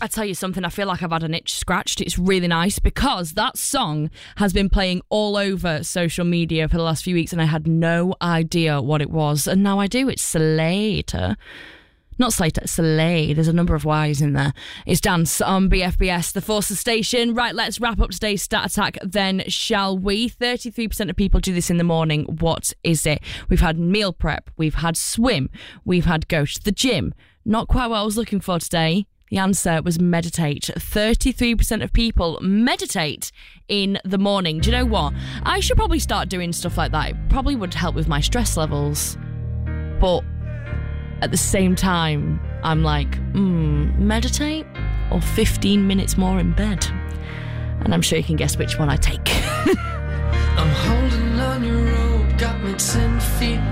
I tell you something, I feel like I've had an itch scratched. It's really nice because that song has been playing all over social media for the last few weeks and I had no idea what it was. And now I do. It's Slater. Not Slater, Slay. There's a number of Y's in there. It's Dance on BFBS, the Forces station. Right, let's wrap up today's stat attack then, shall we? 33% of people do this in the morning. What is it? We've had meal prep. We've had swim. We've had go to the gym. Not quite what I was looking for today. The answer was meditate. 33% of people meditate in the morning. Do you know what? I should probably start doing stuff like that. It probably would help with my stress levels. But at the same time, I'm like, meditate or 15 minutes more in bed? And I'm sure you can guess which one I take. I'm holding on your rope, got me 10 feet